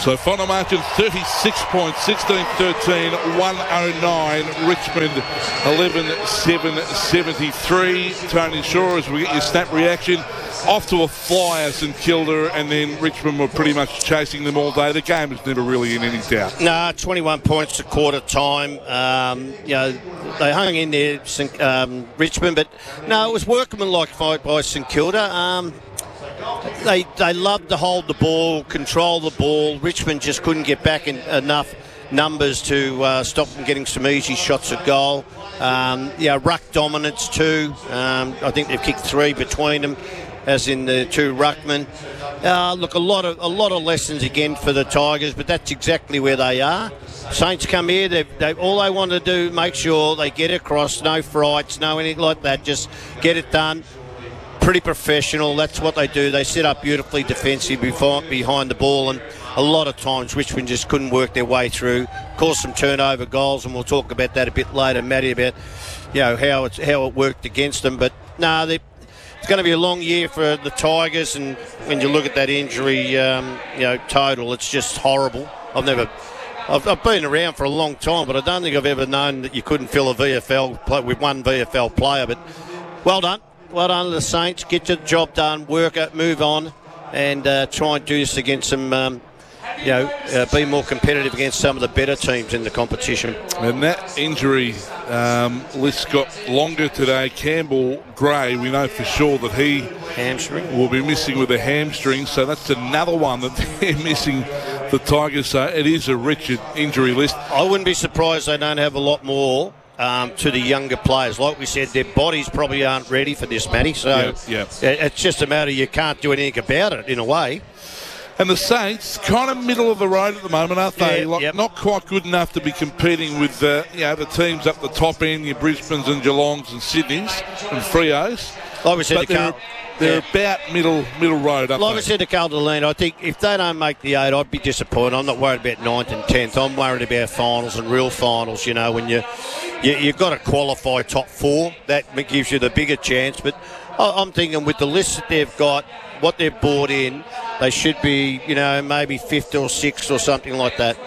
So final margin 36 points, 16-13, 109. Richmond 11-7-73. Tony Shaw, as we get your snap reaction, off to a flyer, St Kilda, and then Richmond were pretty much chasing them all day. The game was never really in any doubt. No, 21 points to quarter time. They hung in there, Richmond, but no, it was workmanlike fight by St Kilda. They loved to hold the ball, control the ball. Richmond just couldn't get back in enough numbers to stop them getting some easy shots at goal. Ruck dominance too. I think they've kicked 3 between them, as in the 2 ruckmen. Look, a lot of lessons again for the Tigers, but that's exactly where they are. Saints come here, all they want to do, make sure they get across, no frights, no anything like that, just get it done. Pretty professional, that's what they do. They set up beautifully defensively behind the ball, and a lot of times Richmond just couldn't work their way through, caused some turnover goals, and we'll talk about that a bit later, Matty, about how it worked against them. But no, it's going to be a long year for the Tigers, and when you look at that injury total, it's just horrible. I've been around for a long time, but I don't think I've ever known that you couldn't fill a VFL with one VFL player. But well done to the Saints. Get your job done, work it, move on, and try and do this against some, be more competitive against some of the better teams in the competition. And that injury list got longer today. Campbell Gray, we know for sure that he will be missing with a hamstring, so that's another one that they're missing, the Tigers. So it is a rich injury list. I wouldn't be surprised they don't have a lot more to the younger players. Like we said, their bodies probably aren't ready for this, Matty, so it's just a matter you can't do anything about it in a way. And the Saints, kind of middle of the road at the moment, aren't they? Not quite good enough to be competing with the teams up the top end, your Brisbanes and Geelongs and Sydneys and Freos. Like we said, they're about middle road, aren't they? Like I said to Carl Deline, I think if they don't make the 8, I'd be disappointed. I'm not worried about 9th and 10th. I'm worried about finals and real finals, when you've got to qualify top 4. That gives you the bigger chance. But I'm thinking with the list that they've got, what they've bought in, they should be, maybe 5th or 6th or something like that.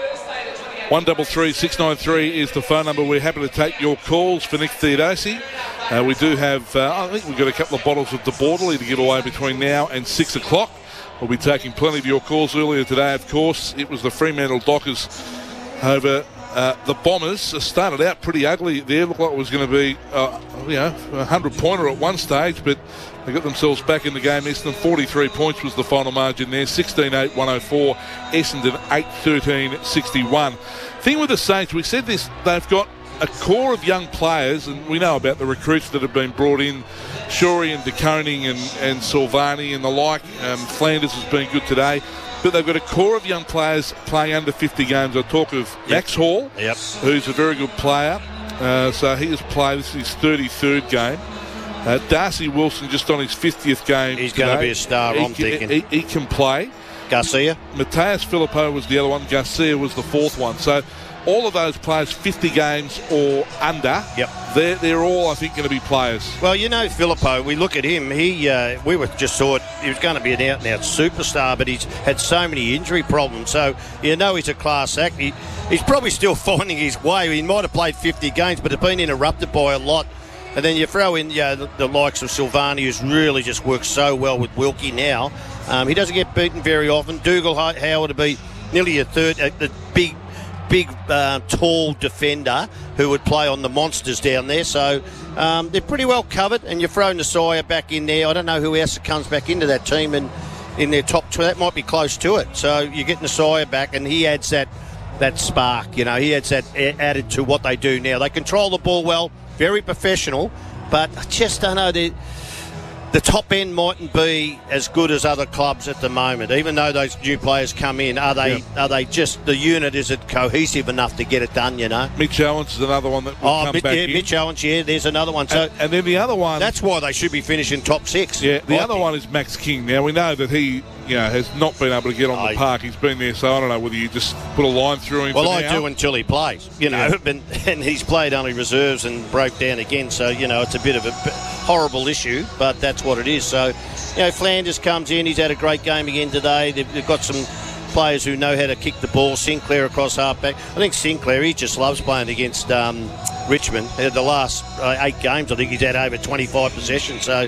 133 693 is the phone number. We're happy to take your calls for Nick Theodosi. We do have, I think we've got a couple of bottles of De Bordeley to give away between now and 6 o'clock. We'll be taking plenty of your calls earlier today, of course. It was the Fremantle Dockers over the Bombers. Started out pretty ugly there. Looked like it was going to be, a 100-pointer at one stage, but they got themselves back in the game. Essendon 43 points was the final margin there. 16-8, 104. Essendon 8-13, 61. Thing with the Saints, we said this, they've got a core of young players, and we know about the recruits that have been brought in, Shorey and De Koning and Silvani and the like. Flanders has been good today. But they've got a core of young players playing under 50 games. I talk of Max Hall, who's a very good player. So he has played, this is his 33rd game. Darcy Wilson just on his 50th game. He's going to be a star, I'm thinking. He can play. Garcia. Mateus Filippo was the other one. Garcia was the 4th one. So all of those players 50 games or under, they're all, I think, going to be players. Well, Filippo, we look at him, we just thought he was going to be an out-and-out superstar, but he's had so many injury problems. So, he's a class act. He's probably still finding his way. He might have played 50 games, but it's been interrupted by a lot. And then you throw in the likes of Silvani, who's really just worked so well with Wilkie now. He doesn't get beaten very often. Dougal Howard to be nearly a third, the big, tall defender who would play on the monsters down there. So they're pretty well covered, and you throw Nasaya back in there. I don't know who else comes back into that team and in their top 2. That might be close to it. So you get Nasaya back, and he adds that spark. He adds that added to what they do now. They control the ball well, very professional, but I just don't know. The top end mightn't be as good as other clubs at the moment. Even though those new players come in, are they just, the unit, is it cohesive enough to get it done, Mitch Owens is another one that will come back in. Mitch Owens, there's another one. So and then the other one... That's why they should be finishing top 6. Yeah, the other one is Max King. Now, we know that he has not been able to get on the park. He's been there, so I don't know whether you just put a line through him. Well, I do until he plays, and he's played only reserves and broke down again, so, it's a bit of a horrible issue, but that's what it is. So, Flanders comes in. He's had a great game again today. They've got some players who know how to kick the ball. Sinclair across half-back. I think Sinclair, he just loves playing against Richmond. The last 8 games, I think he's had over 25 possessions. So,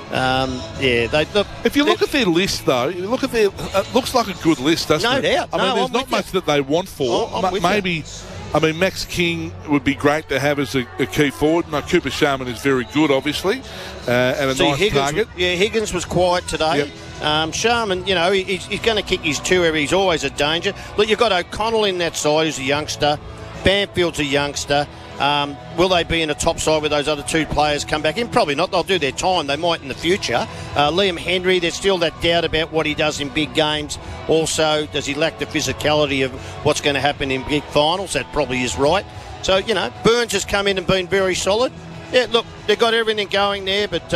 if you look at their list, though, you look at their, it looks like a good list, doesn't it? No doubt. I mean, there's not much that they want for. Maybe, I mean, Max King would be great to have as a key forward. No, Cooper Sharman is very good, obviously, and a nice target. Yeah, Higgins was quiet today. Yep. Sharman, you know, he's going to kick his 2 he's always a danger. Look, you've got O'Connell in that side, who's a youngster. Banfield's a youngster. Will they be in a top side with those other 2 players come back in? Probably not. They'll do their time. They might in the future. Liam Henry, there's still that doubt about what he does in big games. Also, does he lack the physicality of what's going to happen in big finals? That probably is right. So, you know, Burns has come in and been very solid. Yeah, look, they've got everything going there, but,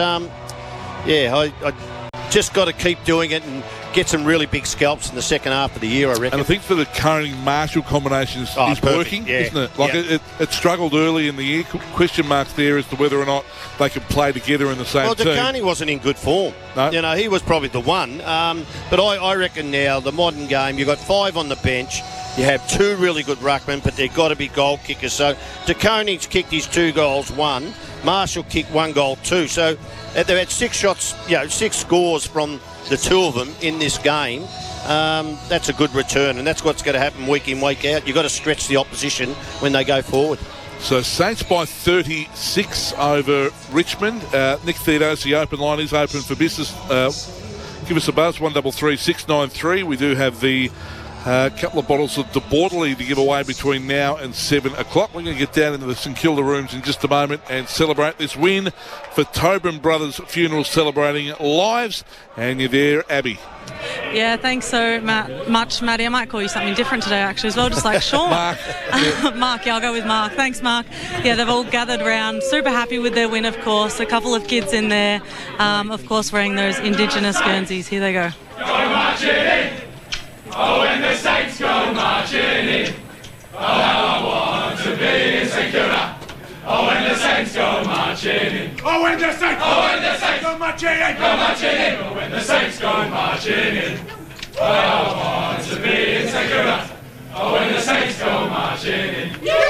I just got to keep doing it and get some really big scalps in the second half of the year, I reckon. And I think for the Curry-Marshall combination is working, isn't it? Like it struggled early in the year. Question marks there as to whether or not they can play together in the same team. Well, DeCarney wasn't in good form. No. You know, he was probably the one. But I reckon now, the modern game, you've got 5 on the bench. You have 2 really good ruckmen, but they've got to be goal kickers. So DeConey's kicked his 2 goals, 1. Marshall kicked 1 goal, 2. So they've had 6 shots, 6 scores from the 2 of them in this game. That's a good return, and that's what's going to happen week in, week out. You've got to stretch the opposition when they go forward. So Saints by 36 over Richmond. Nick Theodos, the open line is open for business. Give us a buzz, 133 693. We do have the couple of bottles of De Bordeley to give away between now and 7 o'clock. We're going to get down into the St Kilda rooms in just a moment and celebrate this win for Tobin Brothers Funeral, celebrating lives. And you're there, Abby. Yeah, thanks so much, Maddie. I might call you something different today, actually, as well, just like Sean. Mark. Mark, I'll go with Mark. Thanks, Mark. Yeah, they've all gathered round, super happy with their win, of course. A couple of kids in there, of course, wearing those Indigenous Guernseys. Here they go. Go marching in. Oh, when the Saints go marching in. Oh, how I want to be in St Kilda. Oh, when the Saints go marching in. Oh, when the Saints go marching in. Go marching in. Oh, when the Saints go marching in. Oh, how I want to be in St Kilda. Oh, when the Saints go marching in.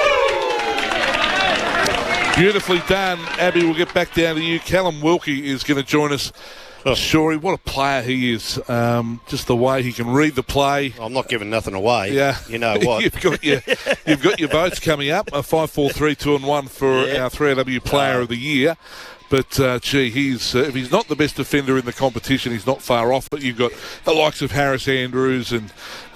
Beautifully done, Abby. We'll get back down to you. Callum Wilkie is going to join us. Shorey, what a player he is. Just the way he can read the play. I'm not giving nothing away. Yeah. You know what? you've got your votes coming up. 5, 4, 3, 2 and 1 for our 3AW Player of the Year. But, he's if he's not the best defender in the competition, he's not far off. But you've got the likes of Harris Andrews and,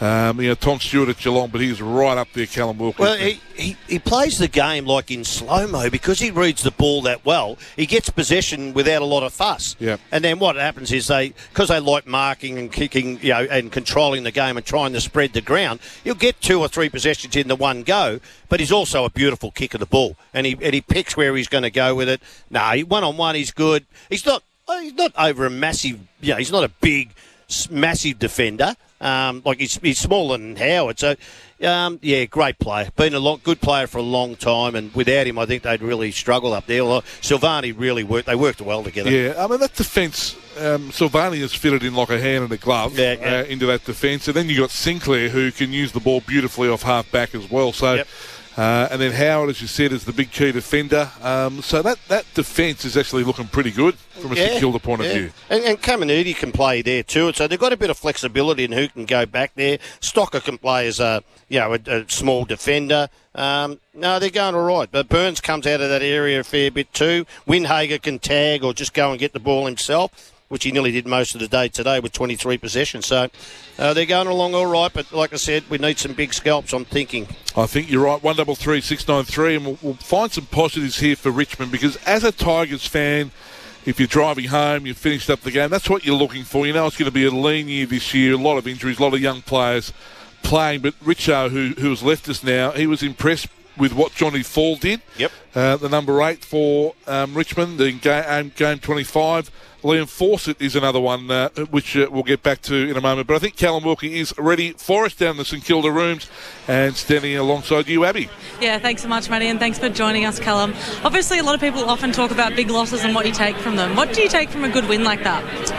Tom Stewart at Geelong, but he's right up there, Callum Wilkie. Well, he plays the game like in slow-mo because he reads the ball that well. He gets possession without a lot of fuss. Yep. And then what happens is because they like marking and kicking, and controlling the game and trying to spread the ground, he'll get 2 or 3 possessions in the one go, but he's also a beautiful kick of the ball. And he picks where he's going to go with it. No, one-on-one he's good. He's not over a massive, he's not a big, massive defender. He's smaller than Howard. So, great player. Been a good player for a long time, and without him, I think they'd really struggle up there. Well, Silvani really worked. They worked well together. Yeah, I mean, that defence, Silvani has fitted in like a hand and a glove into that defence. And then you got Sinclair, who can use the ball beautifully off half-back as well. So. Yep. And then Howard, as you said, is the big key defender. So that defence is actually looking pretty good from a St Kilda point of view. And Caminiti can play there too. So they've got a bit of flexibility in who can go back there. Stocker can play as a small defender. No, they're going all right. But Burns comes out of that area a fair bit too. Windhager can tag or just go and get the ball himself, which he nearly did most of the day today with 23 possessions. So they're going along all right, but like I said, we need some big scalps, I'm thinking. I think you're right, 133 693, and we'll find some positives here for Richmond, because as a Tigers fan, if you're driving home, you've finished up the game, that's what you're looking for. You know it's going to be a lean year this year, a lot of injuries, a lot of young players playing, but Richo, who has left us now, he was impressed with what Johnny Fall did. Yep. The number 8 for Richmond, in game 25. Liam Fawcett is another one, which we'll get back to in a moment. But I think Callum Wilkie is ready for us down in the St Kilda rooms and standing alongside you, Abby. Yeah, thanks so much, Matty, and thanks for joining us, Callum. Obviously, a lot of people often talk about big losses and what you take from them. What do you take from a good win like that?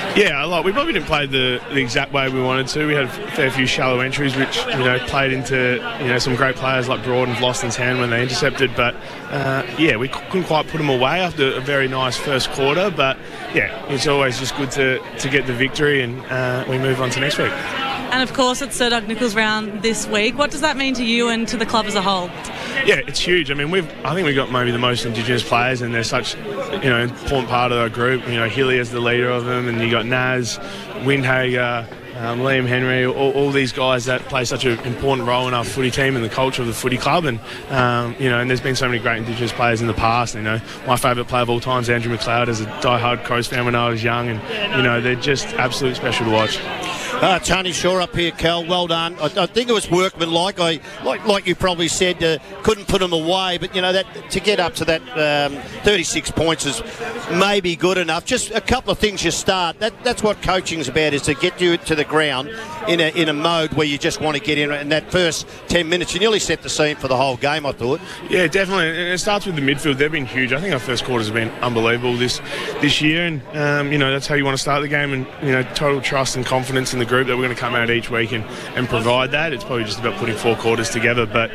Yeah, we probably didn't play the exact way we wanted to. We had a fair few shallow entries, which played into some great players like Broad and Vlosten's hand when they intercepted. But we couldn't quite put them away after a very nice first quarter. But yeah, it's always just good to get the victory, and we move on to next week. And of course, it's Sir Doug Nicholls round this week. What does that mean to you and to the club as a whole? Yeah, it's huge. I mean, I think we've got maybe the most Indigenous players, and they're such important part of our group. Hilly is the leader of them, and you got Naz, Windhager, Liam Henry, all these guys that play such an important role in our footy team and the culture of the footy club. And and there's been so many great Indigenous players in the past. My favourite player of all time is Andrew McLeod, as a die-hard Crows fan when I was young, and they're just absolutely special to watch. Tony Shaw up here, Cal. Well done. I think it was workmanlike. Like you probably said, couldn't put them away, but that to get up to that 36 points is maybe good enough. Just a couple of things you start. That's what coaching's about, is to get you to the ground in a mode where you just want to get in that first 10 minutes. You nearly set the scene for the whole game, I thought. Yeah, definitely. And it starts with the midfield. They've been huge. I think our first quarters have been unbelievable this year, and that's how you want to start the game, and total trust and confidence in the group that we're going to come out each week and provide that. It's probably just about putting 4 quarters together, but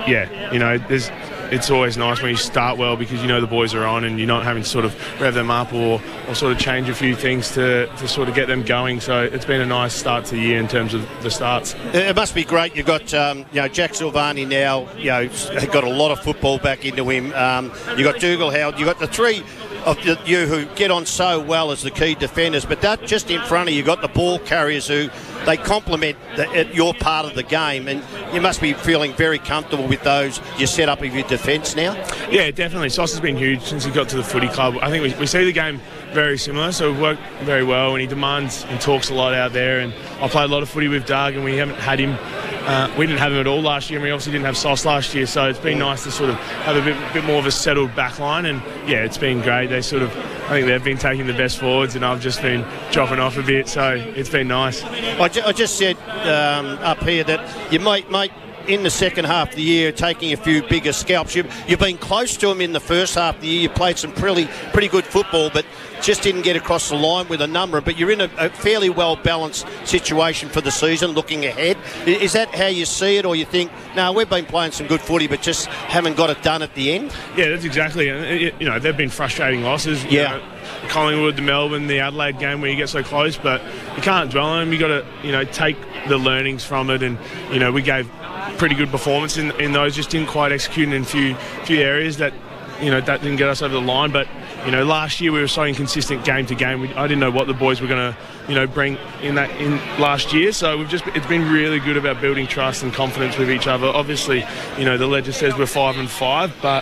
it's always nice when you start well, because the boys are on and you're not having to sort of rev them up or sort of change a few things to sort of get them going. So it's been a nice start to the year in terms of the starts. It must be great. You've got Jack Silvani now, got a lot of football back into him. You've got Dougal Howard. You've got the three of you who get on so well as the key defenders, but that just in front of you got the ball carriers who they complement your part of the game, and you must be feeling very comfortable with those you set up of your defence now. Yeah, definitely. Sauce has been huge since he got to the footy club. I think we see the game very similar, so we've worked very well, and he demands and talks a lot out there, and I played a lot of footy with Doug, and we haven't had him. We didn't have him at all last year, and we obviously didn't have Sauce last year, so it's been nice to sort of have a bit more of a settled back line, and yeah, it's been great. I think they've been taking the best forwards, and I've just been dropping off a bit, so it's been nice. I just said up here that you might in the second half of the year taking a few bigger scalps. You've been close to them in the first half of the year. You played some pretty good football, but just didn't get across the line with a number. But you're in a fairly well-balanced situation for the season looking ahead. Is that how you see it, or you think, no, we've been playing some good footy but just haven't got it done at the end? Yeah, that's exactly it. They've been frustrating losses. Yeah. Collingwood, the Melbourne, the Adelaide game where you get so close, but you can't dwell on them. You've got to, take the learnings from it, and, we gave pretty good performance in those, just didn't quite execute in a few areas that that didn't get us over the line. But last year we were so inconsistent game to game. I didn't know what the boys were going to bring in last year. So it's been really good about building trust and confidence with each other. Obviously, the ledger says we're 5-5, but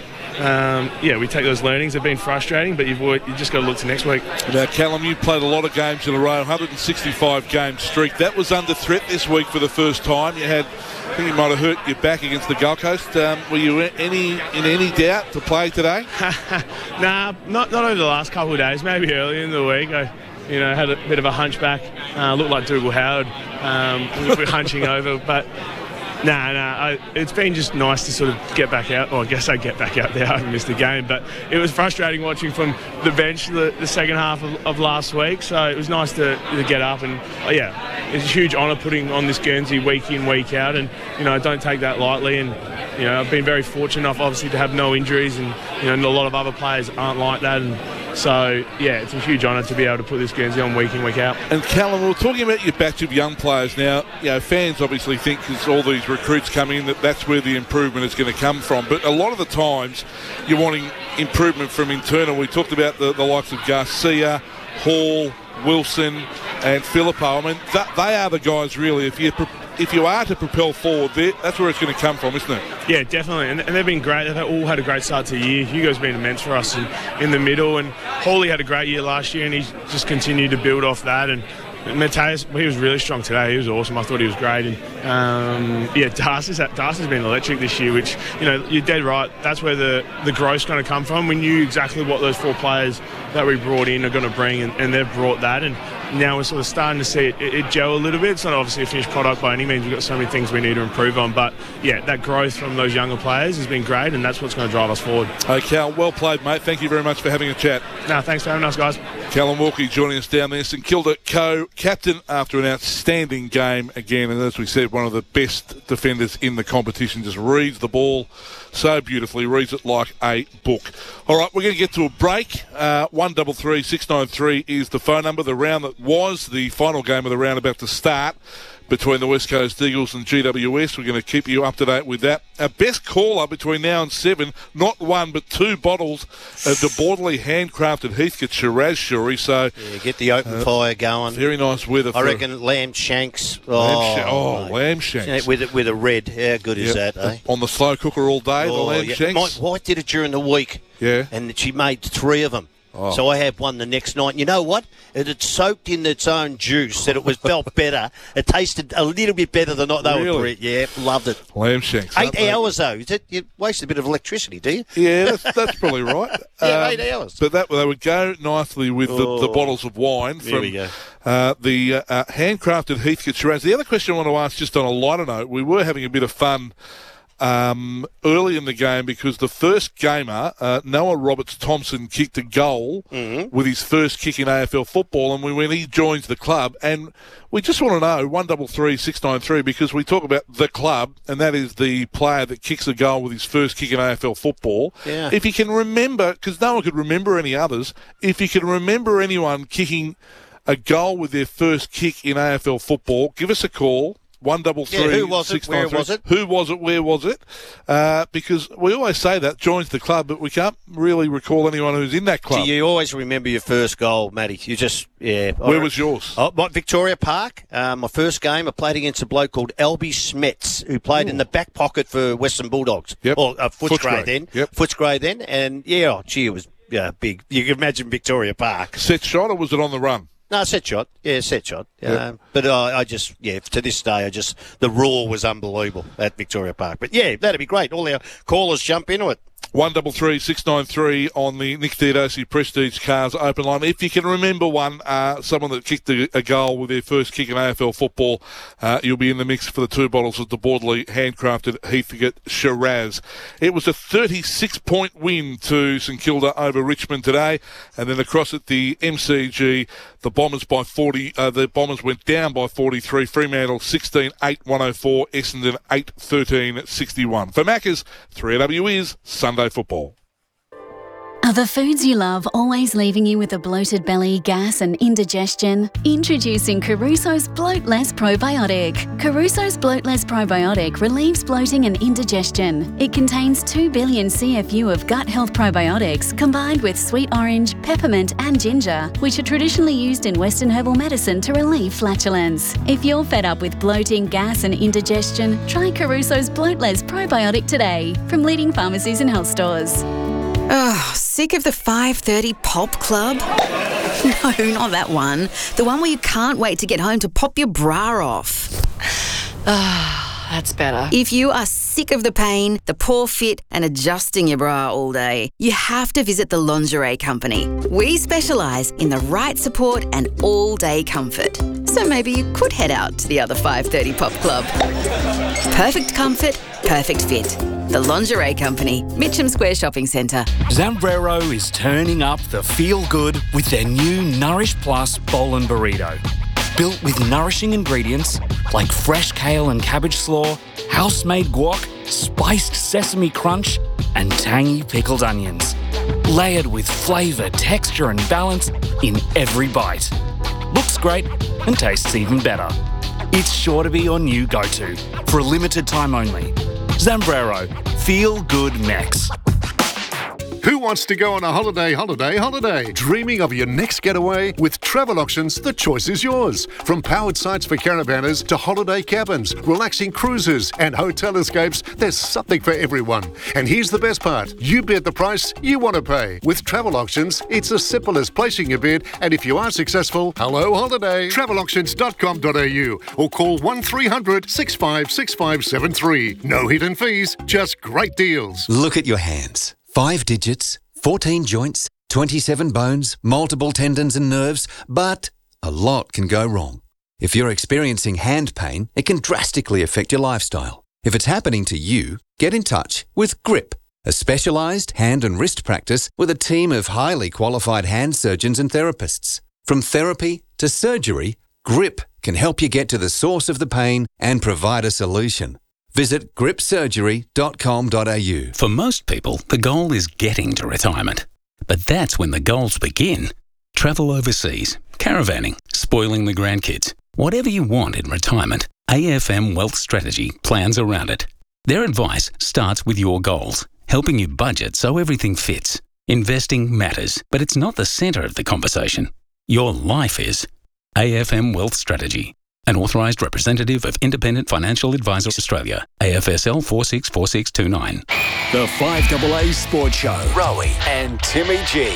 we take those learnings. They've been frustrating, but you've just got to look to next week. Now, Callum, you played a lot of games in a row, 165 game streak. That was under threat this week for the first time. I think you might have hurt your back against the Gold Coast. Were you in any doubt to play today? Nah, not over the last couple of days. Maybe early in the week. I had a bit of a hunchback. Looked like Dougal Howard. We were hunching over, but. It's been just nice to sort of get back out. Well, I guess I get back out there. I haven't missed a game, but it was frustrating watching from the bench the second half of last week. So it was nice to get up, and it's a huge honour putting on this Guernsey week in, week out, and I don't take that lightly. And I've been very fortunate enough, obviously, to have no injuries, and a lot of other players aren't like that. And so, it's a huge honour to be able to put this Guernsey on week in, week out. And Callum, we're talking about your batch of young players now. Fans obviously think as all these recruits come in that's where the improvement is going to come from. But a lot of the times you're wanting improvement from internal. We talked about the likes of Garcia, Hall, Wilson and Filippo. I mean, they are the guys really. If you are to propel forward, that's where it's going to come from, isn't it? Yeah, definitely. And they've been great. They've all had a great start to the year. Hugo's been immense for us in the middle. And Hawley had a great year last year, and he's just continued to build off that. And Mateus, he was really strong today. He was awesome. I thought he was great. And Darcy's been electric this year, which, you're dead right. That's where the growth's going to come from. We knew exactly what those 4 players that we brought in are going to bring, and they've brought that. And now we're sort of starting to see it gel a little bit. It's not obviously a finished product by any means. We've got so many things we need to improve on. But, yeah, that growth from those younger players has been great, and that's what's going to drive us forward. Okay, Cal, well played, mate. Thank you very much for having a chat. No, thanks for having us, guys. Callum Wilkie joining us down there. St Kilda co-captain after an outstanding game again. And as we said, one of the best defenders in the competition. Just reads the ball so beautifully, reads it like a book. All right, we're going to get to a break. 133 693 is the phone number. The round that was the final game of the round about to start between the West Coast Eagles and GWS. We're going to keep you up to date with that. Our best caller between now and 7, not one but 2 bottles of the Borderly handcrafted Heathcote Shiraz Shuri. So yeah, get the open fire going. Very nice weather. I reckon lamb shanks. Lamb shanks. With a red. How good is that, eh? On the slow cooker all day, the lamb shanks. My wife did it during the week. Yeah. And she made 3 of them. Oh. So I had one the next night. And you know what? It had soaked in its own juice, that it felt better. It tasted a little bit better than what they were. Yeah, loved it. Lamb shanks. 8 hours though. You waste a bit of electricity, do you? Yeah, that's probably right. Yeah, 8 hours. But they would go nicely with the bottles of wine from the handcrafted Heathcote Shiraz. The other question I want to ask, just on a lighter note, we were having a bit of fun early in the game because the first gamer, Noah Roberts-Thompson, kicked a goal with his first kick in AFL football, and when he joins the club, and we just want to know, 133 693, because we talk about the club, and that is the player that kicks a goal with his first kick in AFL football. Yeah. If you can remember, because no one could remember any others, if you can remember anyone kicking a goal with their first kick in AFL football, give us a call. 133 who was it? Where was it? Who was it? Where was it? Because we always say that, joins the club, but we can't really recall anyone who's in that club. You always remember your first goal, Matty. You just, yeah. Where was yours? Victoria Park. My first game, I played against a bloke called Albie Smets, who played in the back pocket for Western Bulldogs. Yep. Or Footscray then. Yep. Footscray then. And, it was big. You can imagine Victoria Park. Set shot, or was it on the run? No, set shot. Yeah, set shot. Yep. But I just, to this day, the roar was unbelievable at Victoria Park. But, yeah, that'd be great. All our callers jump into it. 133 693 on the Nick Theodosi Prestige Cars open line. If you can remember one, someone that kicked a goal with their first kick in AFL football, you'll be in the mix for the 2 bottles of the Borderly handcrafted Heathcote Shiraz. It was a 36-point win to St Kilda over Richmond today, and then across at the MCG, the Bombers by 40. The Bombers went down by 43. Fremantle 16-8 104. Essendon 8-13 61. For Macca's, 3AW is Sunday Football. Are the foods you love always leaving you with a bloated belly, gas and indigestion? Introducing Caruso's Bloatless Probiotic. Caruso's Bloatless Probiotic relieves bloating and indigestion. It contains 2 billion CFU of gut health probiotics combined with sweet orange, peppermint and ginger, which are traditionally used in Western herbal medicine to relieve flatulence. If you're fed up with bloating, gas and indigestion, try Caruso's Bloatless Probiotic today from leading pharmacies and health stores. Oh, sick of the 5:30 pop club? No, not that one. The one where you can't wait to get home to pop your bra off. That's better. If you are sick of the pain, the poor fit and adjusting your bra all day, you have to visit the Lingerie Company. We specialise in the right support and all-day comfort. So maybe you could head out to the other 5:30 pop club. Perfect comfort, perfect fit. The Lingerie Company, Mitcham Square Shopping Centre. Zambrero is turning up the feel-good with their new Nourish Plus Bowl and Burrito. Built with nourishing ingredients like fresh kale and cabbage slaw, house-made guac, spiced sesame crunch, and tangy pickled onions. Layered with flavour, texture and balance in every bite. Looks great and tastes even better. It's sure to be your new go-to for a limited time only. Zambrero, feel good Mex. Who wants to go on a holiday? Dreaming of your next getaway? With Travel Auctions, the choice is yours. From powered sites for caravanners to holiday cabins, relaxing cruises and hotel escapes, there's something for everyone. And here's the best part. You bid the price you want to pay. With Travel Auctions, it's as simple as placing your bid, and if you are successful, hello holiday. Travelauctions.com.au or call 1300 65 6573. No hidden fees, just great deals. Look at your hands. 5 digits, 14 joints, 27 bones, multiple tendons and nerves, but a lot can go wrong. If you're experiencing hand pain, it can drastically affect your lifestyle. If it's happening to you, get in touch with GRIP, a specialised hand and wrist practice with a team of highly qualified hand surgeons and therapists. From therapy to surgery, GRIP can help you get to the source of the pain and provide a solution. Visit gripsurgery.com.au. For most people, the goal is getting to retirement. But that's when the goals begin. Travel overseas, caravanning, spoiling the grandkids. Whatever you want in retirement, AFM Wealth Strategy plans around it. Their advice starts with your goals, helping you budget so everything fits. Investing matters, but it's not the centre of the conversation. Your life is. AFM Wealth Strategy. An authorised representative of Independent Financial Advisors Australia. AFSL 464629. The 5AA Sports Show. Rowie and Timmy G.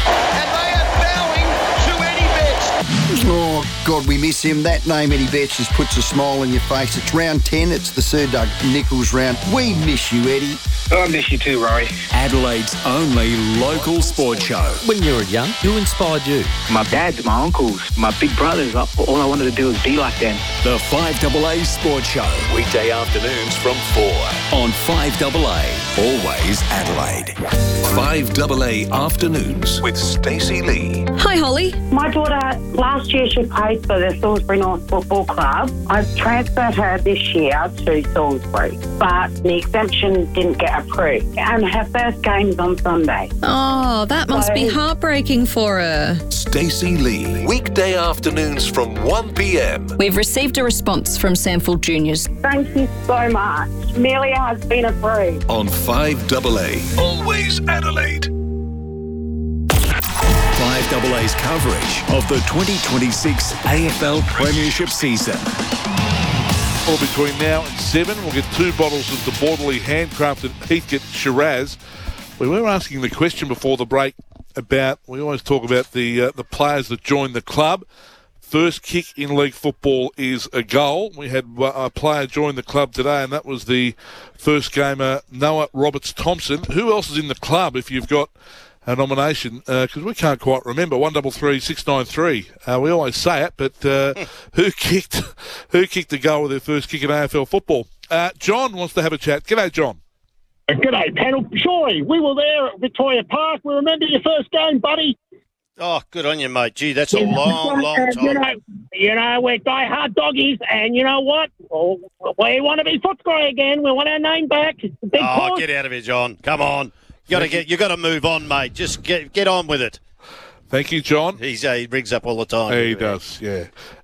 Oh, God, we miss him. That name, Eddie Betts, just puts a smile on your face. It's round 10. It's the Sir Doug Nicholls round. We miss you, Eddie. I miss you too, Rory. Adelaide's only local sports show. When you were young, who inspired you? My dads, my uncles, my big brothers. All I wanted to do was be like them. The 5AA Sports Show. Weekday afternoons from 4 on 5AA. Always Adelaide. 5AA Afternoons with Stacey Lee. Hi, Holly. My daughter, last year she played for the Salisbury North Football Club. I've transferred her this year to Salisbury, but the exemption didn't get approved. And her first game is on Sunday. Oh, that must be heartbreaking for her. Stacey Lee. Weekday afternoons from 1 p.m. We've received a response from Sandfield Juniors. Thank you so much. Amelia has been approved. On 5AA. Always Adelaide. 5AA's coverage of the 2026 AFL Premiership season. Or between now and 7, we'll get 2 bottles of the Borderley handcrafted Heathcote Shiraz. We were asking the question before the break about, we always talk about the players that join the club. First kick in league football is a goal. We had a player join the club today, and that was the first gamer, Noah Roberts-Thompson. Who else is in the club if you've got a nomination? Because we can't quite remember. 133 693. We always say it, but who kicked the goal with their first kick in AFL football? John wants to have a chat. G'day, John. G'day, panel. Surely, we were there at Victoria Park. We remember your first game, buddy. Oh, good on you, mate. Gee, that's a long time. You know, we're die-hard doggies, and you know what? We want to be Footscray again. We want our name back. It's a big push. Get out of here, John. Come on. You got to move on, mate. Just get on with it. Thank you, John. He rings up all the time. He does, yeah.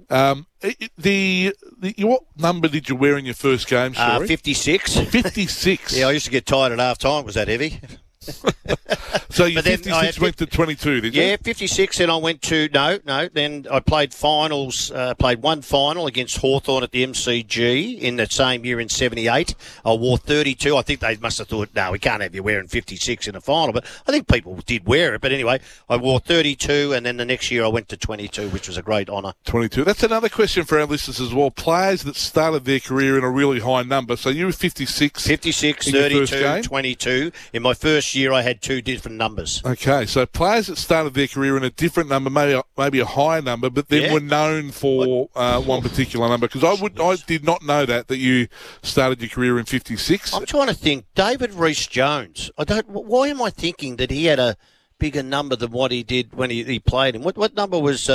What number did you wear in your first game, sorry? 56. 56? Yeah, I used to get tired at half time. Was that heavy? So you 56 went to 22, did you? Yeah, 56, and I went to... No. Then I played finals, played one final against Hawthorn at the MCG in that same year in 78. I wore 32. I think they must have thought, no, we can't have you wearing 56 in a final. But I think people did wear it. But anyway, I wore 32, and then the next year I went to 22, which was a great honour. 22. That's another question for our listeners as well. Players that started their career in a really high number. So you were 56. 56, 32, 22. In my first year, I had 2 different numbers. Okay, so players that started their career in a different number, maybe a higher number, but then were known for one particular number. Because I did not know that you started your career in 56. I'm trying to think. David Rees-Jones. Why am I thinking that he had a bigger number than what he did when he played him? What number was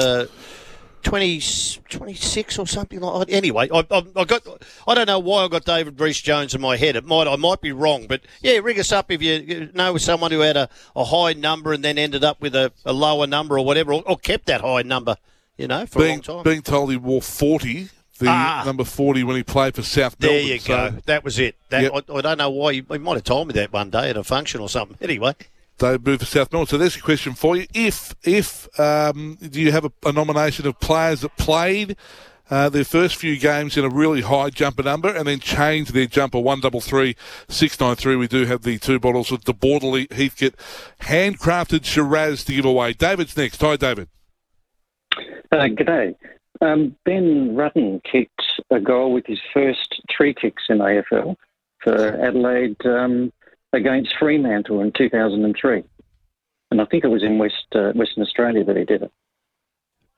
26 or something like that? Anyway, I don't know why I got David Rees-Jones in my head. I might be wrong, but yeah, ring us up if you know someone who had a high number and then ended up with a lower number or whatever, or kept that high number, for a long time. Being told he wore 40, number 40 when he played for South Melbourne. There you go. That was it. I don't know why. He might have told me that one day at a function or something. Anyway. They moved to South Melbourne. So there's a question for you. If do you have a nomination of players that played their first few games in a really high jumper number and then changed their jumper? 133 693. We do have the 2 bottles of the Borderley Heathcote handcrafted Shiraz to give away. David's next. Hi, David. G'day. Ben Rutten kicked a goal with his first 3 kicks in AFL for Adelaide against Fremantle in 2003. And I think it was in Western Australia that he did it.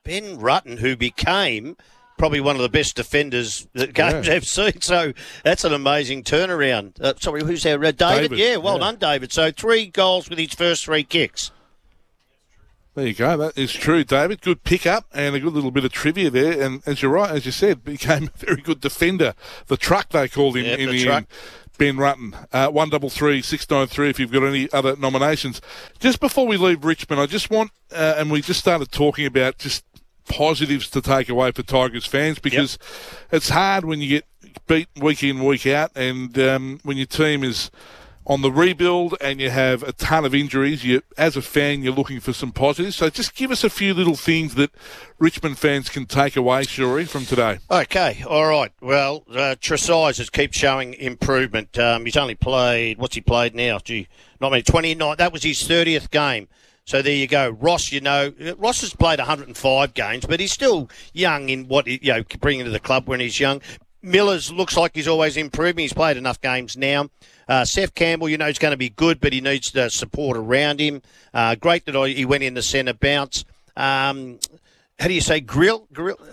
Ben Rutten, who became probably one of the best defenders that games have seen. So that's an amazing turnaround. Sorry, who's there? David? Yeah, well done, David. So 3 goals with his first 3 kicks. There you go. That is true, David. Good pick-up and a good little bit of trivia there. And as you're right, as you said, became a very good defender. The truck, they called him in the end. Ben Rutten. 133 693 if you've got any other nominations. Just before we leave Richmond, I just want, and we just started talking about just positives to take away for Tigers fans, because it's hard when you get beat week in, week out, and when your team is on the rebuild and you have a ton of injuries, as a fan, you're looking for some positives. So just give us a few little things that Richmond fans can take away, Shuri, from today. Okay, all right. Well, Tresize has keeps showing improvement. He's only played, what's he played now? 29. That was his 30th game. So there you go. Ross, Ross has played 105 games, but he's still young in what, bringing to the club when he's young. Millers looks like he's always improving. He's played enough games now. Seth Campbell, he's going to be good, but he needs the support around him. Great that he went in the centre bounce. How do you say? Grill.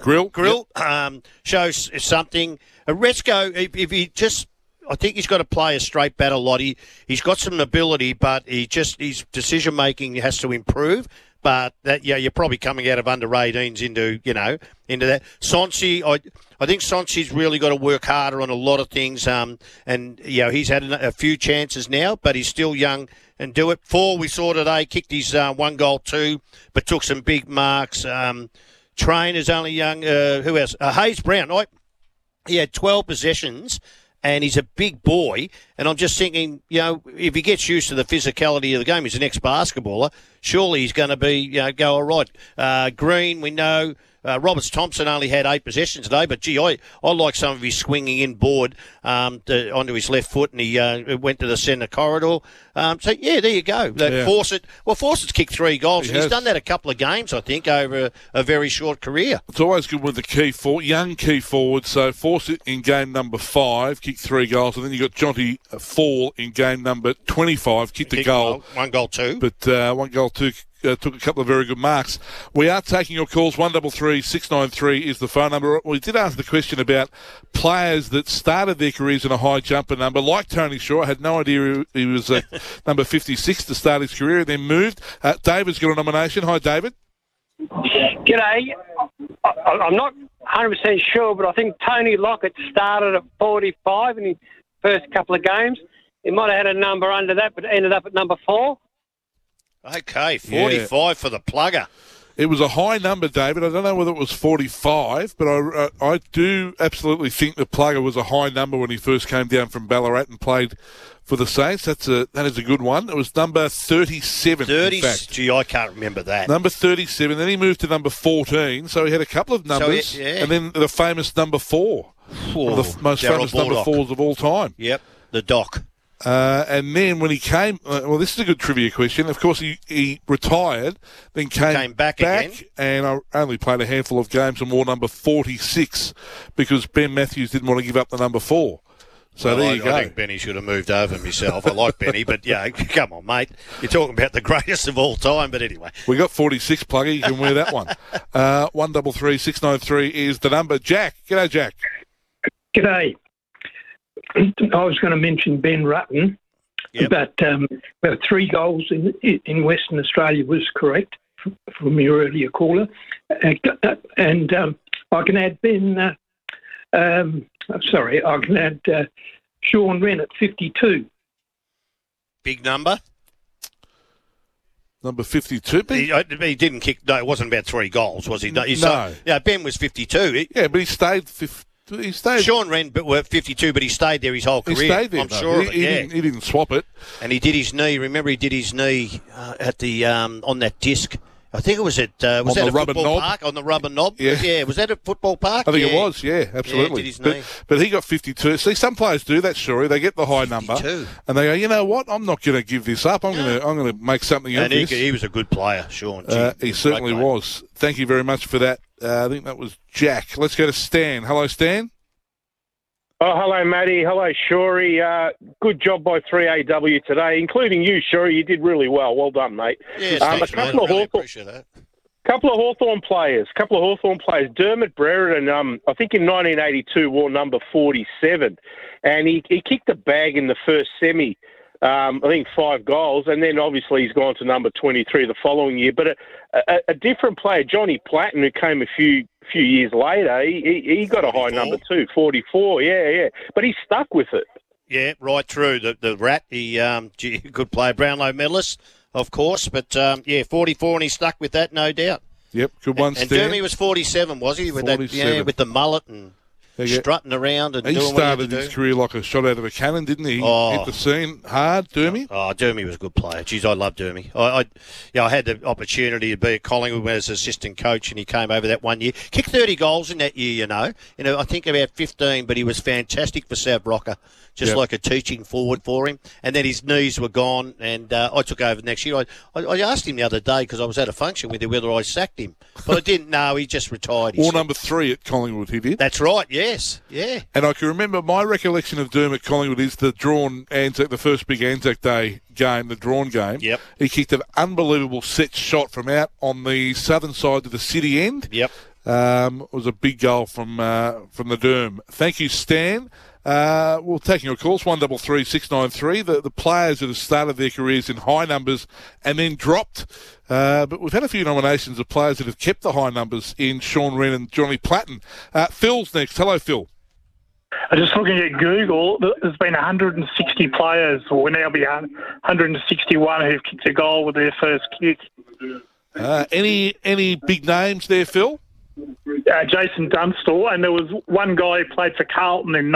Yep. Shows something. Resco, if he just, I think he's got to play a straight batter lot. He's got some ability, but his decision making has to improve. But that, you're probably coming out of under 18s into that. Sonsi, I think Sonsi's really got to work harder on a lot of things. And he's had a few chances now, but he's still young and do it. 4 we saw today, kicked his 1 goal 2, but took some big marks. Trainer's only young. Who else? Hayes Brown. He had 12 possessions. And he's a big boy, and I'm just thinking, if he gets used to the physicality of the game, he's an ex-basketballer, surely he's going to be, go all right. Green, we know. Roberts Thompson only had 8 possessions today, but gee, I like some of his swinging inboard onto his left foot, and he went to the centre corridor. So there you go. Fawcett's kicked 3 goals. He's done that a couple of games, I think, over a very short career. It's always good with the young key forward. So Fawcett in game number 5 kicked 3 goals, and then you got Jonty Fall in game number 25 kicked a goal. 1 goal 2. But 1 goal 2. Took a couple of very good marks. We are taking your calls. 133 693 is the phone number. We did ask the question about players that started their careers in a high jumper number, like Tony Shaw. I had no idea he was number 56 to start his career, and then moved. David's got a nomination. Hi, David. G'day. I'm not 100% sure, but I think Tony Lockett started at 45 in his first couple of games. He might have had a number under that, but ended up at number 4. Okay, 45 for the plugger. It was a high number, David. I don't know whether it was 45, but I do absolutely think the plugger was a high number when he first came down from Ballarat and played for the Saints. That is a good one. It was number 37, in fact. Gee, I can't remember that. Number 37. Then he moved to number 14, so he had a couple of numbers. And then the famous number 4. One of the most famous number 4s of all time. Yep, the Doc. And then when he came, this is a good trivia question. Of course, he retired, then came back again, and I only played a handful of games and wore number 46 because Ben Matthews didn't want to give up the number 4. So there you go. I think Benny should have moved over myself. I like Benny, but come on, mate. You're talking about the greatest of all time, but anyway. We got 46, Plugger. You can wear that one. 133 693 is the number. Jack. G'day, Jack. G'day. I was going to mention Ben Rutten, but 3 goals in Western Australia was correct from your earlier caller. And I can add Sean Wren at 52. Big number. Number 52. He didn't kick. No, it wasn't about 3 goals, was he? No. Ben was 52. But he stayed. Sean Wren were 52, but he stayed there his whole career. He stayed there. I'm sure. He didn't swap it. And he did his knee. Remember, he did his knee at the on that disc. I think it was at a football park on the rubber knob. Yeah, was that a football park? I think it was. Yeah, absolutely. Did his knee. But he got 52. See, some players do that, Shuri. They get the high 52. Number, and they go, you know what? I'm not going to give this up. I'm going to make something of this. He was a good player, Sean. He certainly was. Thank you very much for that. I think that was Jack. Let's go to Stan. Hello, Stan. Oh, hello, Matty. Hello, Shuri. Good job by 3AW today, including you, Shuri. You did really well. Well done, mate. Yes, thanks, a couple of really appreciate that. Couple of Hawthorn players. Dermot Brereton, I think in 1982, wore number 47, and he kicked the bag in the first semi. I think 5 goals, and then obviously he's gone to number 23 the following year. But a different player, Johnny Platten, who came a few years later, he got a high number too, 44. Yeah. But he stuck with it. Yeah, right through the rat. He good player, Brownlow medalist, of course. But 44, and he stuck with that, no doubt. Yep, good one. And Jeremy was 47, was he? With 47. That, with the mullet and strutting around and doing what he started his career like a shot out of a cannon, didn't he? Hit the scene hard, Dermy. Oh, Dermy was a good player. Jeez, I love Dermy. I had the opportunity to be at Collingwood as assistant coach, and he came over that one year. Kicked 30 goals in that year, you know. I think about 15, but he was fantastic for Sav Rocker. Just like a teaching forward for him. And then his knees were gone, and I took over next year. I asked him the other day, because I was at a function with him, whether I sacked him. But I didn't know. He just retired. Or number 3 at Collingwood, he did. That's right, yes. Yeah. And I can remember my recollection of Dermot Collingwood is the drawn Anzac, the first big Anzac Day game, the drawn game. Yep. He kicked an unbelievable set shot from out on the southern side of the city end. Yep. It was a big goal from the Derm. Thank you, Stan. We're taking your calls, 133 693. The players that have started their careers in high numbers and then dropped. But we've had a few nominations of players that have kept the high numbers in Sean Wren and Johnny Platten. Phil's next. Hello, Phil. I'm just looking at Google. There's been 160 players, or will now be 161 who've kicked a goal with their first kick. Any big names there, Phil? Jason Dunstall, and there was one guy who played for Carlton in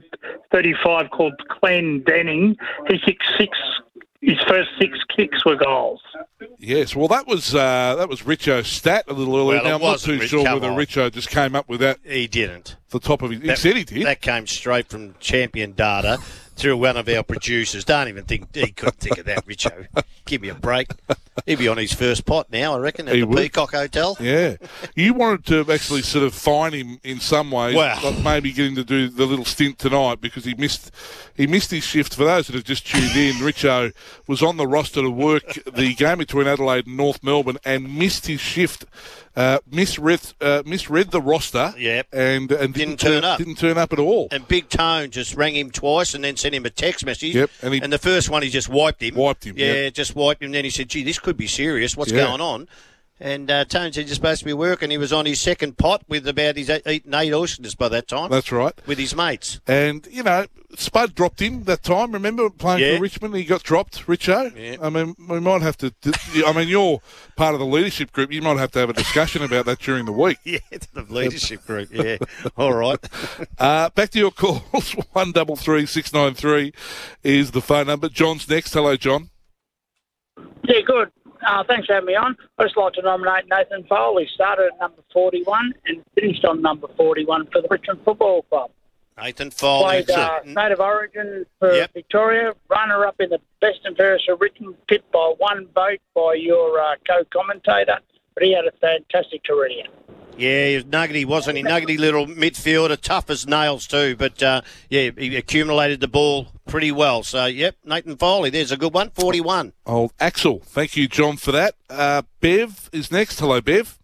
1935 called Glenn Denning. He kicked his first 6 kicks were goals. Yes, well, that was Richo's stat a little earlier. Well, now, I'm not too sure whether Richo just came up with that. He didn't. The top of his. He said he did. That came straight from Champion Data through one of our producers. Don't even think he couldn't think of that, Richo. Give me a break. He'd be on his first pot now, I reckon, at the Peacock Hotel. Yeah. You wanted to actually sort of fine him in some ways, like maybe get him to do the little stint tonight because he missed his shift. For those that have just tuned in, Richo was on the roster to work the game between Adelaide and North Melbourne and missed his shift. Misread the roster. Yep. And didn't turn up. Didn't turn up at all. And Big Tone just rang him twice and then sent him a text message. Yep. And the first one he just wiped him. Yeah, just wiped him. Then he said, "Gee, this could be serious. What's going on?" And Tone said, "You're supposed to be working." He was on his second pot with about his eaten 8 oysters by that time. That's right. With his mates. And, Spud dropped him that time. Remember playing for Richmond? He got dropped, Richo. Yeah. I mean, we might have to... you're part of the leadership group. You might have to have a discussion about that during the week. Yeah, the leadership group, yeah. All right. Back to your calls. 133 693 is the phone number. John's next. Hello, John. Yeah, good. Thanks for having me on. I'd just like to nominate Nathan Foley. Started at number 41 and finished on number 41 for the Richmond Football Club. Nathan Foley. Played State of Origin for Victoria, runner-up in the best and fairest of Richmond, pipped by 1 vote by your co-commentator, but he had a fantastic career. Yeah, he was nuggety, wasn't he? Nuggety little midfielder, tough as nails too, but he accumulated the ball pretty well. So, Nathan Foley, there's a good one, 41. Old Axel. Thank you, John, for that. Bev is next. Hello, Bev.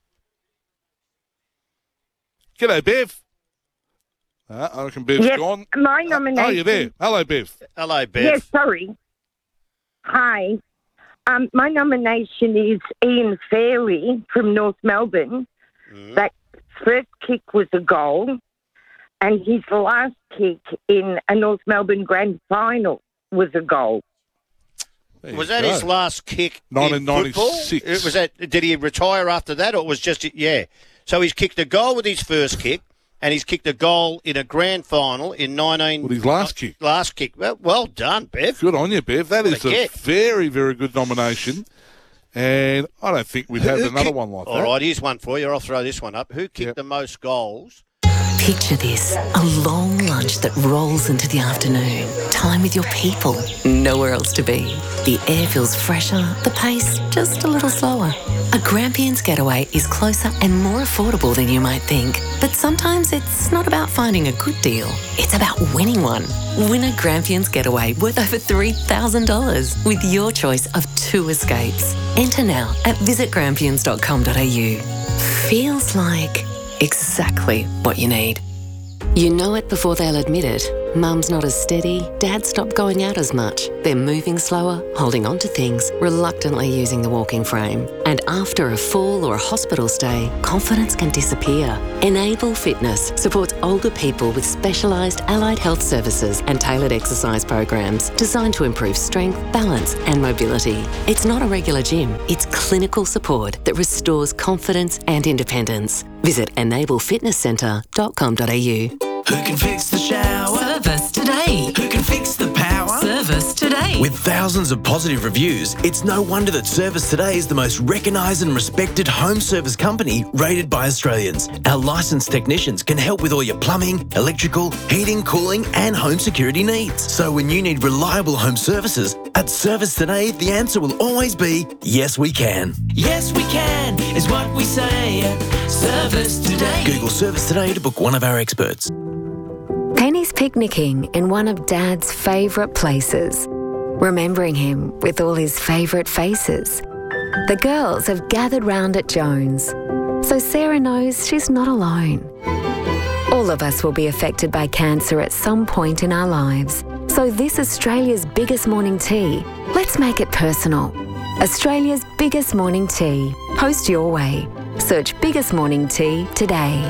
G'day, Bev. I reckon Bev's gone. My nomination. Oh, you're there. Hello, Bev. Hello, Bev. Yes, sorry. Hi. My nomination is Ian Fairley from North Melbourne. That first kick was a goal, and his last kick in a North Melbourne grand final was a goal. Was that his last kick 1996. in football? Did he retire after that, or was just... Yeah. So he's kicked a goal with his first kick, and he's kicked a goal in a grand final in 19... With his last kick. Last kick. Well done, Bev. Good on you, Bev. That is a very, very good nomination. And I don't think we'd have another one like that. All right, here's one for you. I'll throw this one up. Who kicked the most goals? Picture this, a long lunch that rolls into the afternoon. Time with your people, nowhere else to be. The air feels fresher, the pace just a little slower. A Grampians getaway is closer and more affordable than you might think. But sometimes it's not about finding a good deal. It's about winning one. Win a Grampians getaway worth over $3,000 with your choice of 2 escapes. Enter now at visitgrampians.com.au. Feels like exactly what you need. You know it before they'll admit it. Mum's not as steady, Dad stopped going out as much. They're moving slower, holding on to things, reluctantly using the walking frame. And after a fall or a hospital stay, confidence can disappear. Enable Fitness supports older people with specialised allied health services and tailored exercise programs designed to improve strength, balance and mobility. It's not a regular gym, it's clinical support that restores confidence and independence. Visit enablefitnesscentre.com.au. Who can fix the shower? Service today. Who can fix the power? Service today. With thousands of positive reviews, it's no wonder that Service Today is the most recognised and respected home service company rated by Australians. Our licensed technicians can help with all your plumbing, electrical, heating, cooling and home security needs. So when you need reliable home services, at Service Today, the answer will always be, yes we can. Yes we can is what we say at Service Today. Google Service Today to book one of our experts. Penny's picnicking in one of Dad's favourite places, remembering him with all his favourite faces. The girls have gathered round at Jones, so Sarah knows she's not alone. All of us will be affected by cancer at some point in our lives, so this Australia's biggest morning tea, let's make it personal. Australia's biggest morning tea. Post your way. Search Biggest Morning Tea today.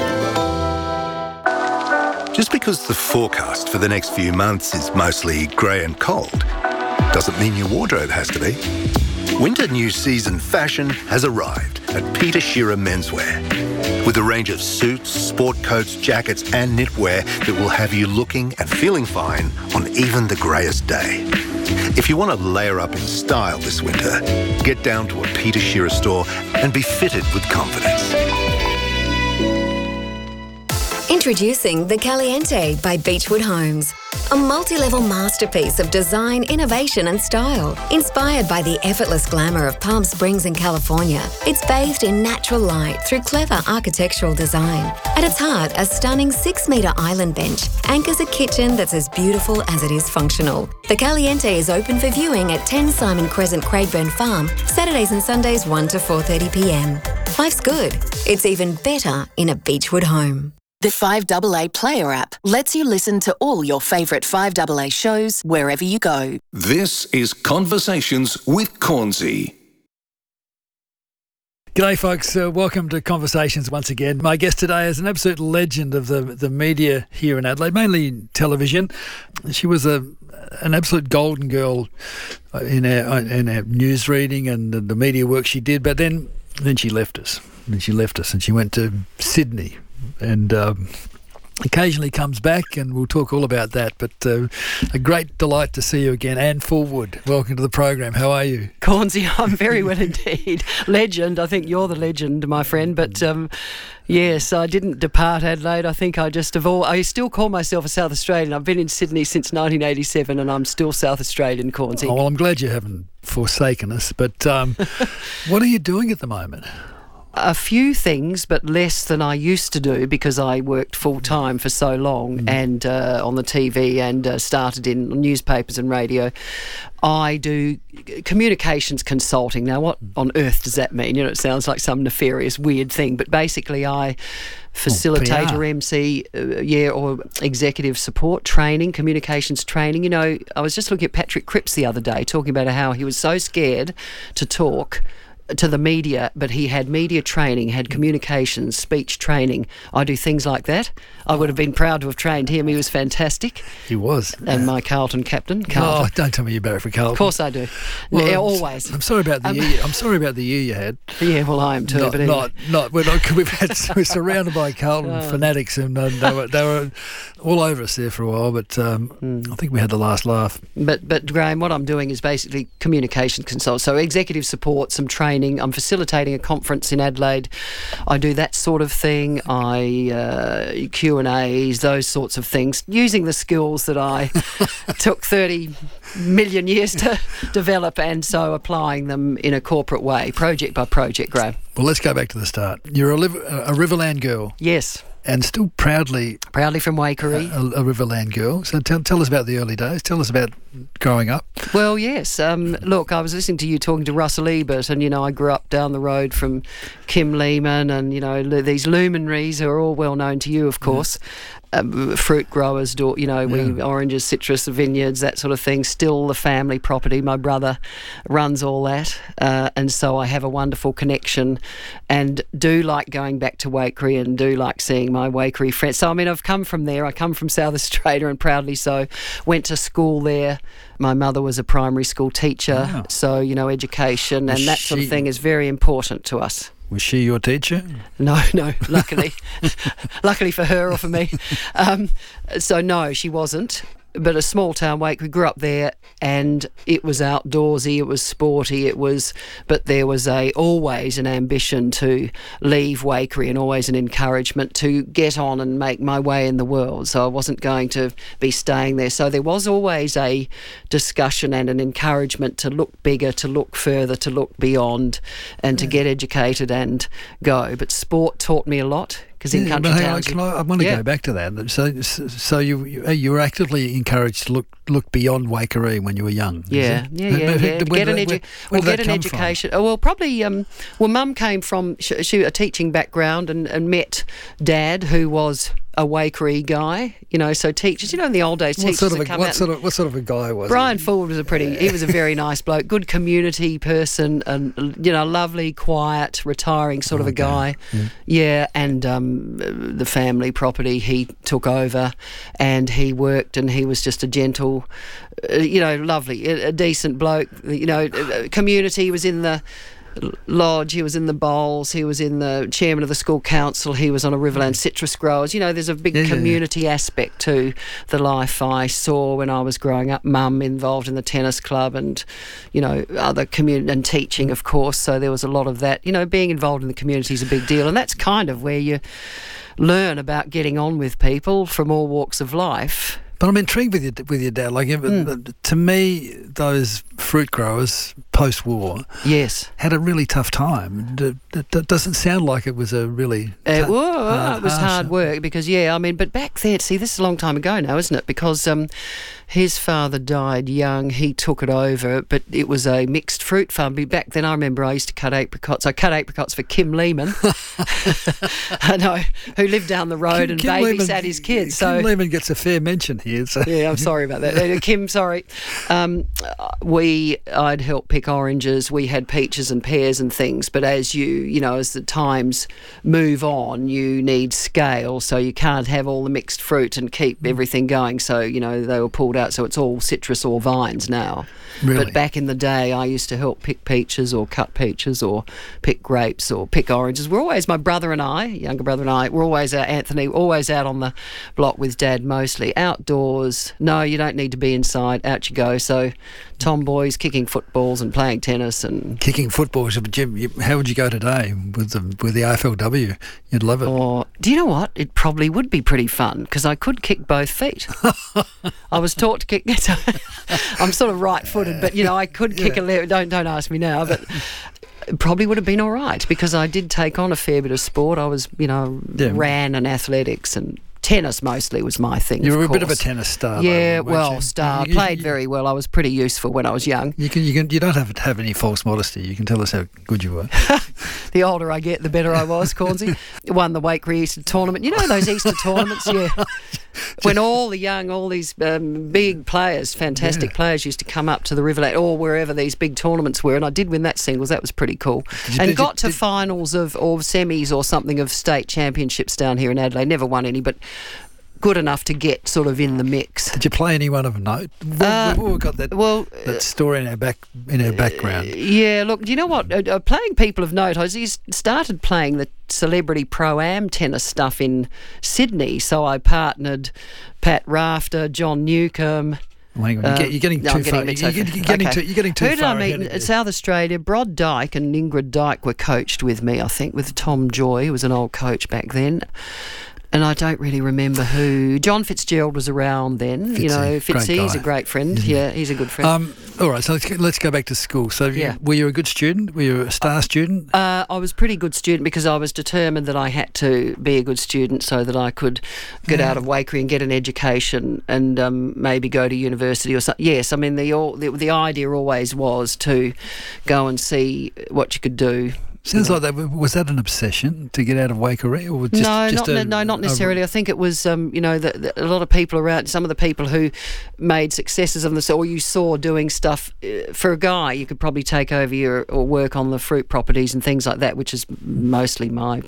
Just because the forecast for the next few months is mostly grey and cold, doesn't mean your wardrobe has to be. Winter new season fashion has arrived at Peter Shearer Menswear. With a range of suits, sport coats, jackets and knitwear that will have you looking and feeling fine on even the greyest day. If you want to layer up in style this winter, get down to a Peter Shearer store and be fitted with confidence. Introducing the Caliente by Beechwood Homes. A multi-level masterpiece of design, innovation and style. Inspired by the effortless glamour of Palm Springs in California, it's bathed in natural light through clever architectural design. At its heart, a stunning 6-metre island bench anchors a kitchen that's as beautiful as it is functional. The Caliente is open for viewing at 10 Simon Crescent, Craigburn Farm, Saturdays and Sundays 1 to 4:30 p.m. Life's good. It's even better in a Beechwood home. The 5AA Player app lets you listen to all your favourite 5AA shows wherever you go. This is Conversations with Cornsey. G'day folks, welcome to Conversations once again. My guest today is an absolute legend of the media here in Adelaide, mainly television. She was an absolute golden girl in our news reading and the media work she did, but then she left us. And she went to Sydney. And occasionally comes back, and we'll talk all about that. But a great delight to see you again. Anne Fullwood, welcome to the program. How are you? Cornsey, I'm very well indeed. Legend. I think you're the legend, my friend. But yes, I didn't depart Adelaide. I think I still call myself a South Australian. I've been in Sydney since 1987, and I'm still South Australian, Cornsey. Oh, well, I'm glad you haven't forsaken us. But what are you doing at the moment? A few things, but less than I used to do because I worked full-time for so long and on the TV and started in newspapers and radio. I do communications consulting. Now, what on earth does that mean? It sounds like some nefarious, weird thing, but basically I facilitate or MC, or executive support training, communications training. I was just looking at Patrick Cripps the other day talking about how he was so scared to talk to the media, but he had media training, had communications, speech training. I do things like that. I would have been proud to have trained him. He was fantastic. He was. And my Carlton captain, Carlton. Oh, don't tell me you barrack for Carlton. Of course I do. Well, always. I'm sorry about the year. I'm sorry about the year you had. Yeah, well, I am too. But anyway. We're surrounded by Carlton fanatics, and they were all over us there for a while. But I think we had the last laugh. But Graham, what I'm doing is basically communication consult. So executive support, some training training. I'm facilitating a conference in Adelaide. I do that sort of thing. I Q&As, those sorts of things, using the skills that I took 30 million years to develop, and so applying them in a corporate way, project by project, Graham. Well, let's go back to the start. You're a Riverland girl. Yes. And still proudly from Waikerie. A Riverland girl. So tell us about the early days. Tell us about growing up. Well, yes. Look, I was listening to you talking to Russell Ebert, and, I grew up down the road from Kim Lehman and, these luminaries who are all well known to you, of course. Fruit growers, we oranges, citrus, vineyards, that sort of thing. Still the family property. My brother runs all that, and so I have a wonderful connection, and do like going back to Waikerie, and do like seeing my Waikerie friends. So I've come from there. I come from South Australia, and proudly so. Went to school there. My mother was a primary school teacher, so education and that sort of thing is very important to us. Was she your teacher? No, luckily. Luckily for her or for me. So no, she wasn't. But a small town Wake, we grew up there, and it was outdoorsy, it was sporty, but there was always an ambition to leave Waikerie, and always an encouragement to get on and make my way in the world. So I wasn't going to be staying there. So there was always a discussion and an encouragement to look bigger, to look further, to look beyond, and to get educated and go. But sport taught me a lot. Because in country towns, I want to go back to that. So you were actively encouraged to look beyond Waikerie when you were young. Yeah. Get an education. Well, probably. Mum came from a teaching background and met Dad, who was a Waikerie guy, so teachers, in the old days, teachers would come out. What sort of a guy was Brian Ford was he was a very nice bloke, good community person, and, lovely, quiet, retiring sort of a guy. Yeah, and the family property he took over, and he worked, and he was just a gentle, lovely, a decent bloke, community. He was in the lodge, he was in the bowls, he was in the chairman of the school council, he was on a Riverland citrus growers. There's a big community aspect to the life I saw when I was growing up. Mum involved in the tennis club, and other community, and teaching, of course, so there was a lot of that. Being involved in the community is a big deal, and that's kind of where you learn about getting on with people from all walks of life. But I'm intrigued with your dad. To me, those fruit growers post-war, had a really tough time. It doesn't sound like it was a really. It was hard work because but back then, see, this is a long time ago now, isn't it? Because his father died young. He took it over, but it was a mixed fruit farm. Back then, I remember I used to cut apricots. I cut apricots for Kim Lehman, I know, who lived down the road and babysat his kids. Kim Lehman gets a fair mention here. So. Yeah, I'm sorry about that. Kim, sorry. I'd help pick oranges. We had peaches and pears and things. But as as the times move on, you need scale. So you can't have all the mixed fruit and keep everything going. So, they were pulled out. So it's all citrus or vines now. Really? But back in the day, I used to help pick peaches or cut peaches or pick grapes or pick oranges. We're always, my brother and I, younger brother and I, we're always, Anthony, always out on the block with Dad mostly. Outdoors. No, you don't need to be inside. Out you go. So tomboys kicking footballs and playing tennis and... Kicking footballs. Jim, how would you go today with the AFLW? You'd love it. Or, do you know what? It probably would be pretty fun because I could kick both feet. I was taught to kick... I'm sort of right-footed, but, I could kick a left. Don't ask me now, but... Probably would have been all right because I did take on a fair bit of sport. I was, ran and athletics and tennis mostly was my thing. You were a bit of a tennis star. Yeah, star. Played very well. I was pretty useful when I was young. You don't have to have any false modesty. You can tell us how good you were. The older I get, the better I was, Cornsey. Won the Waikerie Easter tournament. You know those Easter tournaments? Yeah. When all these big players, fantastic players, used to come up to the Riverland or wherever these big tournaments were, and I did win that singles. That was pretty cool. Got to finals or semis or something of state championships down here in Adelaide. Never won any, but good enough to get sort of in the mix. Did you play anyone of note? We've got that story in our background. Yeah, look, do you know what? Playing people of note, I started playing the celebrity pro-am tennis stuff in Sydney, so I partnered Pat Rafter, John Newcomb, Well, hang on, you're getting too far. You're getting too Who did far I meet ahead of in you. South Australia? Brod Dyke and Ingrid Dyke were coached with me, I think, with Tom Joy, who was an old coach back then. And I don't really remember who. John Fitzgerald was around then. Fitzy, he's a great friend. Yeah, he's a good friend. All right, so let's go back to school. So were you a good student? Were you a star student? I was a pretty good student because I was determined that I had to be a good student so that I could get out of Waikerie and get an education and maybe go to university or something. Yes, I mean, the idea always was to go and see what you could do. Sounds like that. Was that an obsession to get out of Waikerie, or not necessarily. I think it was, a lot of people around. Some of the people who made successes of this, or you saw doing stuff for a guy, you could probably take over or work on the fruit properties and things like that, which is mostly my,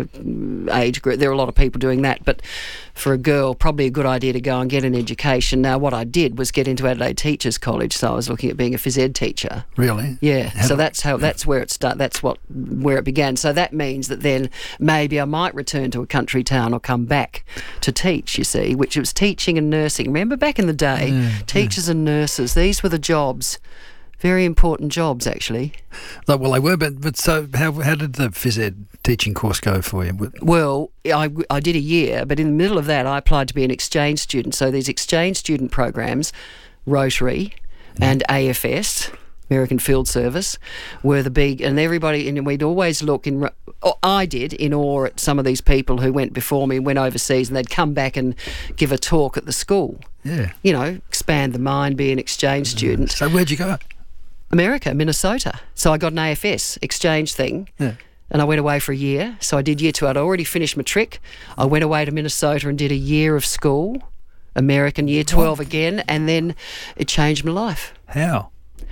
age group. There are a lot of people doing that, but for a girl, probably a good idea to go and get an education. Now, what I did was get into Adelaide Teachers College, so I was looking at being a phys ed teacher. Really? Yeah. So that's where it started. That's where it began. So that means that then maybe I might return to a country town or come back to teach, you see, which was teaching and nursing. Remember back in the day, teachers and nurses, these were the jobs. Very important jobs, actually. Well, they were, but so how did the phys ed teaching course go for you? Well, I did a year, but in the middle of that, I applied to be an exchange student. So these exchange student programs, Rotary and AFS, American Field Service, were the big, and everybody, and we'd always look in, I did, in awe at some of these people who went before me, went overseas, and they'd come back and give a talk at the school. Yeah. Expand the mind, be an exchange student. So where'd you go? America, Minnesota. So I got an AFS exchange thing. Yeah. And I went away for a year. So I did year 2. I'd already finished matric. I went away to Minnesota and did a year of school, American year 12 again, and then it changed my life. How?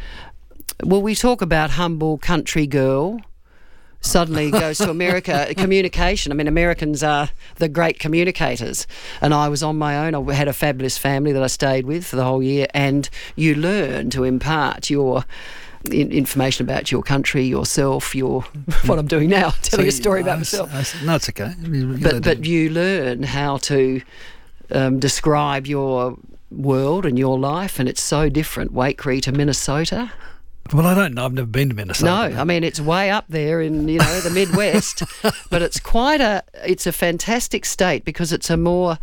Well, we talk about humble country girl, suddenly goes to America. Communication. I mean, Americans are the great communicators. And I was on my own. I had a fabulous family that I stayed with for the whole year. And you learn to impart your information about your country, yourself, what I'm doing now, telling a story about myself. No, it's okay. But you learn how to describe your world and your life, and it's so different, Waikerie to Minnesota. Well, I don't know. I've never been to Minnesota. No, I mean, it's way up there in, the Midwest, but it's a fantastic state because it's a more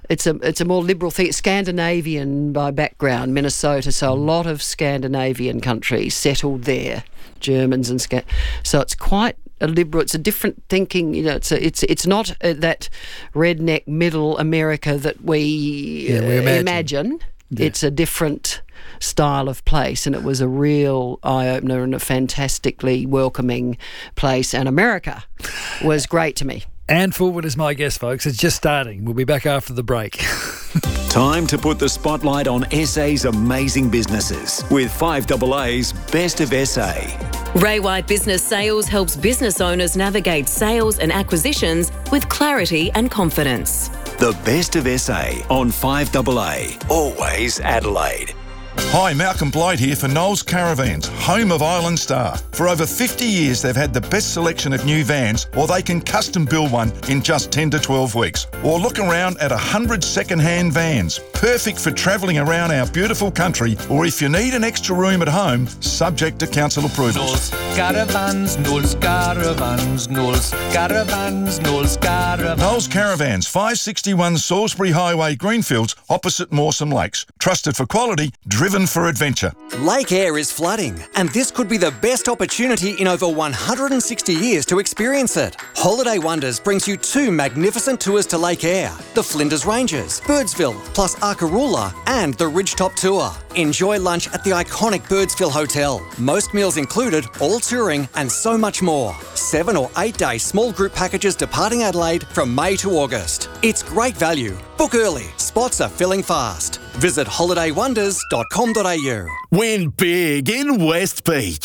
liberal thing, Scandinavian by background, Minnesota, so a lot of Scandinavian countries settled there, Germans and so it's quite a liberal, it's a different thinking, it's not that redneck middle America that we imagine. Yeah. It's a different style of place, and it was a real eye-opener and a fantastically welcoming place, and America was great to me. Anne Fulwood is my guest, folks. It's just starting. We'll be back after the break. Time to put the spotlight on SA's amazing businesses with 5AA's Best of SA. Ray White Business Sales helps business owners navigate sales and acquisitions with clarity and confidence. The Best of SA on 5AA, always Adelaide. Hi, Malcolm Blight here for Knowles Caravans, home of Island Star. For over 50 years, they've had the best selection of new vans, or they can custom build one in just 10 to 12 weeks. Or look around at 100 second-hand vans, perfect for travelling around our beautiful country, or if you need an extra room at home, subject to council approvals. Knowles Caravans, Knowles Caravans, Knowles Caravans, Knowles Caravans. Knowles Caravans, 561 Salisbury Highway, Greenfields, opposite Mawson Lakes. Trusted for quality, driven for adventure. Lake Eyre is flooding, and this could be the best opportunity in over 160 years to experience it. Holiday Wonders brings you 2 magnificent tours to Lake Eyre, the Flinders Ranges, Birdsville, plus Arkaroola, and the Ridgetop Tour. Enjoy lunch at the iconic Birdsville Hotel. Most meals included, all touring, and so much more. 7 or 8 day small group packages departing Adelaide from May to August. It's great value. Book early. Spots are filling fast. Visit holidaywonders.com.au. Win big in West Beach.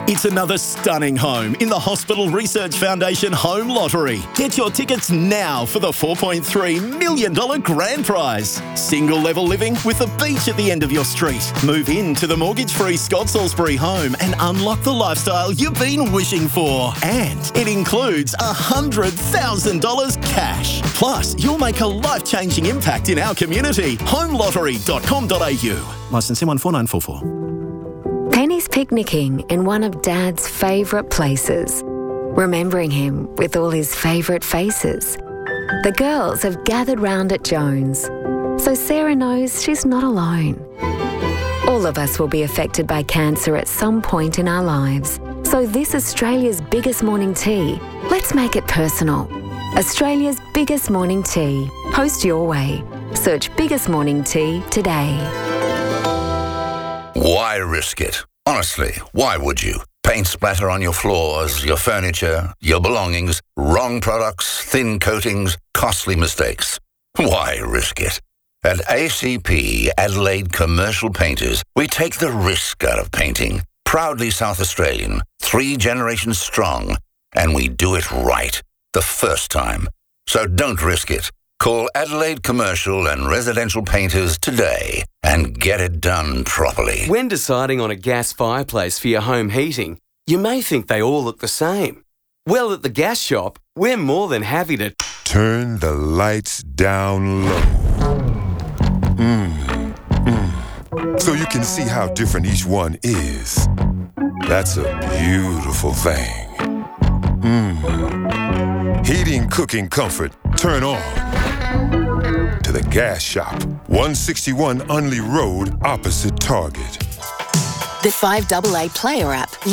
It's another stunning home in the Hospital Research Foundation Home Lottery. Get your tickets now for the $4.3 million grand prize. Single level living with a beach at the end of your street. Move into the mortgage-free Scott Salisbury home and unlock the lifestyle you've been wishing for. And it includes $100,000 cash. Plus, you'll make a life-changing impact in our community. homelottery.com.au. Licence M14944. Penny's picnicking in one of Dad's favourite places, remembering him with all his favourite faces. The girls have gathered round at Jones, so Sarah knows she's not alone. All of us will be affected by cancer at some point in our lives. So this Australia's biggest morning tea, let's make it personal. Australia's biggest morning tea. Post your way. Search Biggest Morning Tea today. Why risk it? Honestly, why would you? Paint splatter on your floors, your furniture, your belongings, wrong products, thin coatings, costly mistakes. Why risk it? At ACP, Adelaide Commercial Painters, we take the risk out of painting. Proudly South Australian, 3 generations strong, and we do it right, the first time. So don't risk it. Call Adelaide Commercial and Residential Painters today and get it done properly. When deciding on a gas fireplace for your home heating, you may think they all look the same. Well, at the gas shop, we're more than happy to turn the lights down low. So you can see how different each one is. That's a beautiful thing. Heating, cooking comfort, turn on. To the gas shop, 161 Unley Road, opposite Target. The 5AA Player app